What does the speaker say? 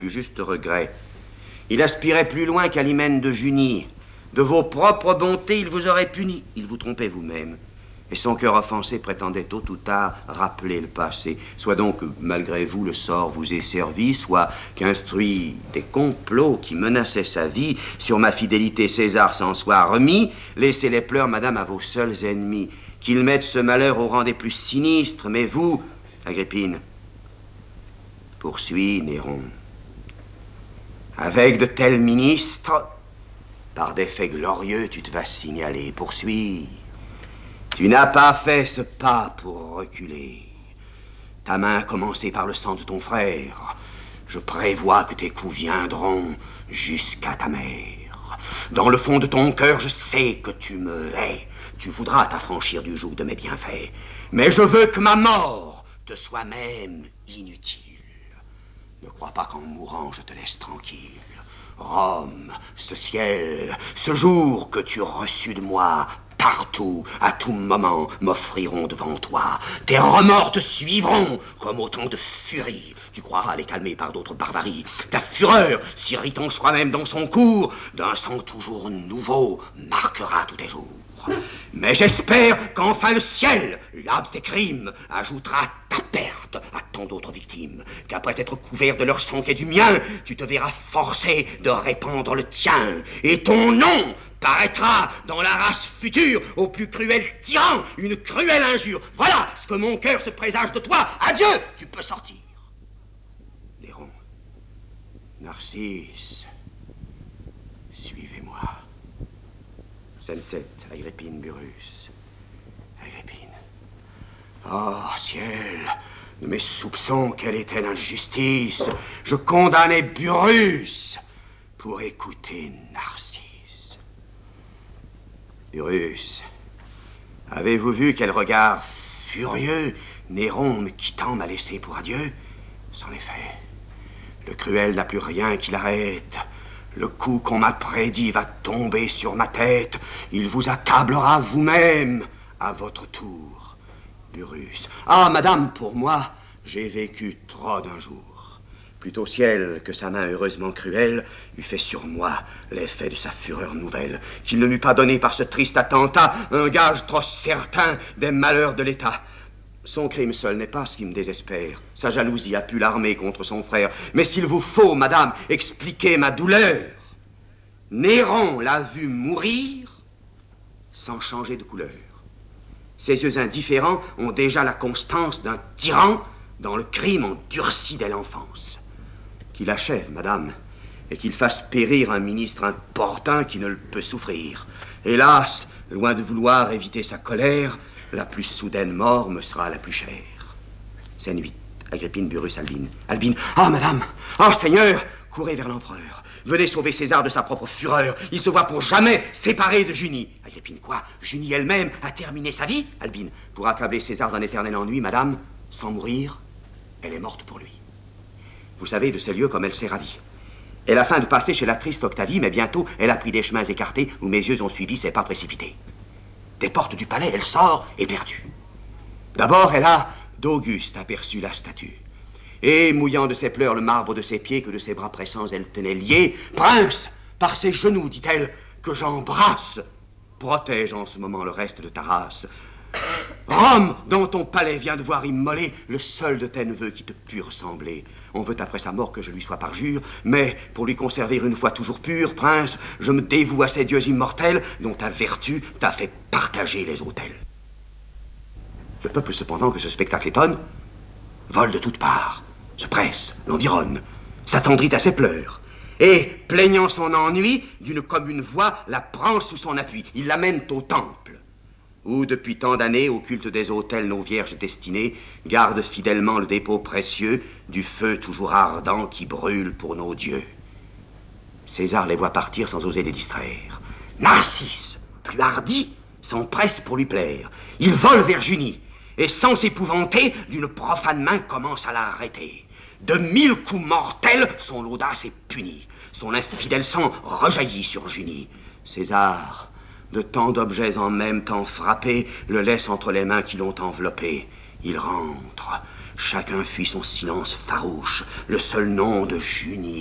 juste regret. Il aspirait plus loin qu'à l'hymen de Junie. De vos propres bontés, il vous aurait puni. Il vous trompait vous-même. Et son cœur offensé prétendait tôt ou tard rappeler le passé. Soit donc, malgré vous, le sort vous ait servi, soit qu'instruit des complots qui menaçaient sa vie, sur ma fidélité César s'en soit remis, laissez les pleurs, madame, à vos seuls ennemis. Qu'ils mettent ce malheur au rang des plus sinistres, mais vous, Agrippine, poursuis Néron. Avec de tels ministres, par des faits glorieux, tu te vas signaler. Poursuis. Tu n'as pas fait ce pas pour reculer. Ta main a commencé par le sang de ton frère. Je prévois que tes coups viendront jusqu'à ta mère. Dans le fond de ton cœur, je sais que tu me hais. Tu voudras t'affranchir du joug de mes bienfaits. Mais je veux que ma mort te soit même inutile. Ne crois pas qu'en mourant, je te laisse tranquille. Rome, ce ciel, ce jour que tu reçus de moi, partout, à tout moment, m'offriront devant toi. Tes remords te suivront comme autant de furies. Tu croiras les calmer par d'autres barbaries. Ta fureur, s'irritant soi-même dans son cours, d'un sang toujours nouveau, marquera tous tes jours. Mais j'espère qu'enfin le ciel, là de tes crimes, ajoutera ta perte à tant d'autres victimes, qu'après être couvert de leur sang et du mien, tu te verras forcé de répandre le tien, et ton nom paraîtra dans la race future au plus cruel tyran, une cruelle injure. Voilà ce que mon cœur se présage de toi. Adieu, tu peux sortir. Néron, Narcisse, suivez-moi. Scène 7, Agrippine Burrus. Agrippine. Oh, ciel, de mes soupçons, quelle était l'injustice. Je condamnais Burrus pour écouter Narcisse. Burrus, avez-vous vu quel regard furieux Néron, me quittant, m'a laissé pour adieu? C'en est fait. Le cruel n'a plus rien qui l'arrête. Le coup qu'on m'a prédit va tomber sur ma tête. Il vous accablera vous-même à votre tour. Burrus. Ah, madame, pour moi, j'ai vécu trop d'un jour. Plutôt ciel que sa main heureusement cruelle eût fait sur moi l'effet de sa fureur nouvelle, qu'il ne m'eût pas donné par ce triste attentat un gage trop certain des malheurs de l'État. Son crime seul n'est pas ce qui me désespère. Sa jalousie a pu l'armer contre son frère. Mais s'il vous faut, madame, expliquer ma douleur, Néron l'a vu mourir sans changer de couleur. Ses yeux indifférents ont déjà la constance d'un tyran dont le crime endurci dès l'enfance. Qu'il achève, madame, et qu'il fasse périr un ministre importun qui ne le peut souffrir. Hélas, loin de vouloir éviter sa colère, la plus soudaine mort me sera la plus chère. Scène 8. Agrippine, Burrus, Albine. Albine. Ah, madame! Ah, Seigneur! Courez vers l'empereur. Venez sauver César de sa propre fureur. Il se voit pour jamais séparé de Junie. Agrippine, quoi? Junie elle-même a terminé sa vie? Albine. Pour accabler César d'un éternel ennui, madame, sans mourir, elle est morte pour lui. Vous savez de ces lieux comme elle s'est ravie. Elle a faim de passer chez la triste Octavie, mais bientôt elle a pris des chemins écartés où mes yeux ont suivi ses pas précipités. Des portes du palais, elle sort éperdue. D'abord, elle a d'Auguste aperçu la statue. Et, mouillant de ses pleurs le marbre de ses pieds que de ses bras pressants elle tenait liés, « Prince, par ses genoux, dit-elle, que j'embrasse, protège en ce moment le reste de ta race. Rome, dont ton palais vient de voir immoler le seul de tes neveux qui te pût ressembler. On veut après sa mort que je lui sois parjure, mais pour lui conserver une foi toujours pure, prince, je me dévoue à ces dieux immortels dont ta vertu t'a fait partager les autels. » Le peuple, cependant, que ce spectacle étonne, vole de toutes parts, se presse, l'environne, s'attendrit à ses pleurs, et, plaignant son ennui, d'une commune voix, la prend sous son appui. Il l'amène au temple, où, depuis tant d'années, au culte des autels, nos vierges destinées gardent fidèlement le dépôt précieux du feu toujours ardent qui brûle pour nos dieux. César les voit partir sans oser les distraire. Narcisse, plus hardi, s'empresse pour lui plaire. Il vole vers Junie, et sans s'épouvanter, d'une profane main commence à l'arrêter. De 1000 coups mortels, son audace est punie. Son infidèle sang rejaillit sur Junie. César, de tant d'objets en même temps frappés, le laisse entre les mains qui l'ont enveloppé. Il rentre, Chacun fuit son silence farouche, le seul nom de Junie